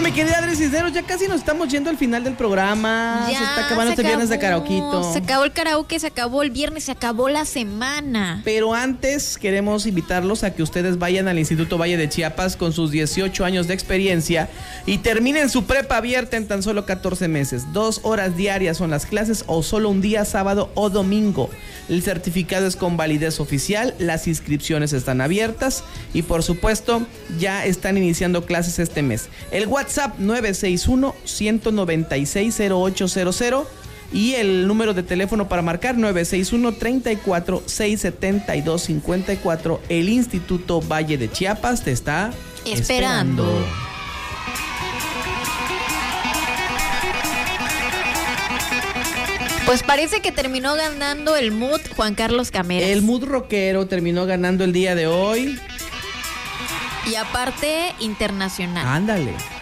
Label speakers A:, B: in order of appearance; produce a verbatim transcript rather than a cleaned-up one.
A: mi querida Adri Cisneros, ya casi nos estamos yendo al final del programa.
B: Ya,
A: se está acabando este viernes de karaokito.
B: Se acabó el karaoke, se acabó el viernes, se acabó la semana.
A: Pero antes queremos invitarlos a que ustedes vayan al Instituto Valle de Chiapas con sus dieciocho años de experiencia y terminen su prepa abierta en tan solo catorce meses. Dos horas diarias son las clases o solo un día, sábado o domingo. El certificado es con validez oficial, las inscripciones están abiertas y por supuesto ya están iniciando clases este mes. El WhatsApp nueve seis uno, uno nueve seis, cero ocho cero cero y el número de teléfono para marcar nueve seis uno, treinta y cuatro, seiscientos setenta y dos cincuenta y cuatro. El Instituto Valle de Chiapas te está esperando. esperando.
B: Pues parece que terminó ganando el mood Juan Carlos Cameras.
A: El mood rockero terminó ganando el día de hoy.
B: Y aparte, internacional.
A: Ándale.